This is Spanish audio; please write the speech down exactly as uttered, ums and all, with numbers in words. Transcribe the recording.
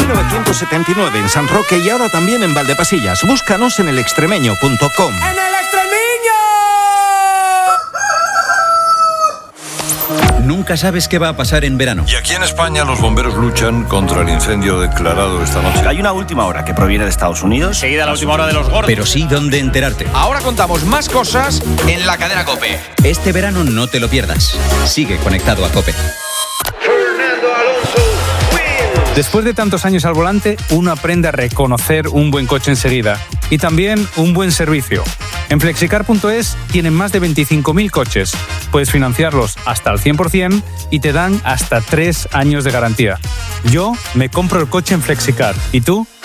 mil novecientos setenta y nueve en San Roque y ahora también en Valdepasillas. Búscanos en el extremeño punto com. ¡En el Extremeño! Nunca sabes qué va a pasar en verano. Y aquí en España los bomberos luchan contra el incendio declarado esta noche. Hay una última hora que proviene de Estados Unidos. Seguida la última hora de los gordos. Pero sí dónde enterarte. Ahora contamos más cosas en la cadena COPE. Este verano no te lo pierdas. Sigue conectado a COPE. Después de tantos años al volante, uno aprende a reconocer un buen coche enseguida y también un buen servicio. En flexicar punto es tienen más de veinticinco mil coches. Puedes financiarlos hasta el cien por ciento y te dan hasta tres años de garantía. Yo me compro el coche en Flexicar. ¿Y tú?